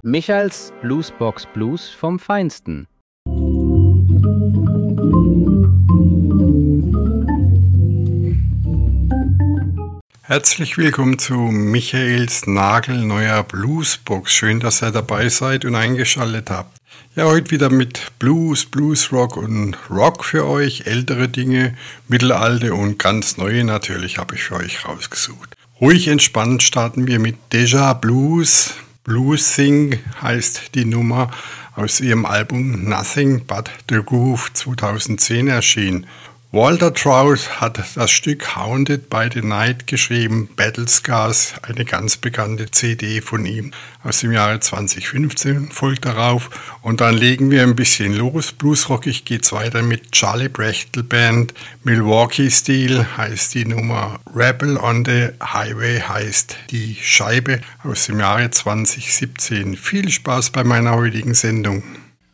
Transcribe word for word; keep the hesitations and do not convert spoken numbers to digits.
Michaels Bluesbox Blues vom Feinsten. Herzlich willkommen zu Michaels nagelneuer Bluesbox. Schön, dass ihr dabei seid und eingeschaltet habt. Ja, heute wieder mit Blues, Bluesrock und Rock für euch. Ältere Dinge, mittelalte und ganz neue natürlich habe ich für euch rausgesucht. Ruhig entspannt starten wir mit Deja Blues. Blues Sing heißt die Nummer, aus ihrem Album Nothing But The Groove zweitausendzehn erschienen. Walter Trout hat das Stück Haunted by the Night geschrieben, Battle Scars, eine ganz bekannte C D von ihm aus dem Jahre zweitausendfünfzehn folgt darauf. Und dann legen wir ein bisschen los. Bluesrockig geht's weiter mit Charlie Brechtel Band. Milwaukee Steel heißt die Nummer, Rebel on the Highway heißt die Scheibe aus dem Jahre zweitausendsiebzehn. Viel Spaß bei meiner heutigen Sendung.